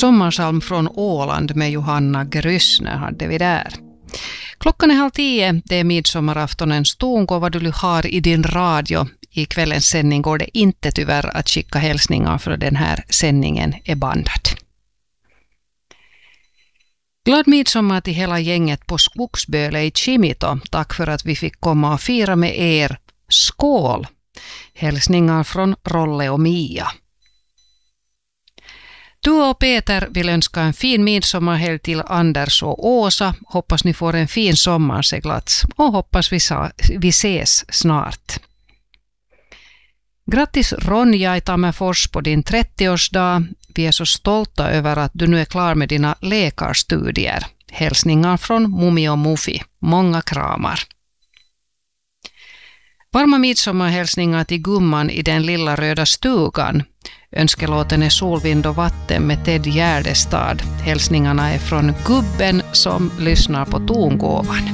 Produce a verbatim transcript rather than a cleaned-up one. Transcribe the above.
Sommarsalm från Åland med Johanna Gryssner hade vi där. Klockan är halv tio, det är midsommaraftonens tung och vad du har i din radio. I kvällens sändning går det inte tyvärr att skicka hälsningar för den här sändningen är bandad. Glad midsommar till hela gänget på Skogsböle i Kimito. Tack för att vi fick komma och fira med er. Skål! Hälsningar från Rolle och Mia. Du och Peter vill önska en fin midsommarhelg till Anders och Åsa. Hoppas ni får en fin sommarseglats och hoppas vi, sa, vi ses snart. Grattis Ronja i Tammerfors på din trettioårsdag. Vi är så stolta över att du nu är klar med dina läkarstudier. Hälsningar från Mummi och Mufi. Många kramar. Varma midsommarhälsningar till gumman i den lilla röda stugan. Önskelåten är Solvind och vatten med Ted Gärdestad. Hälsningarna är från gubben som lyssnar på tongåvan.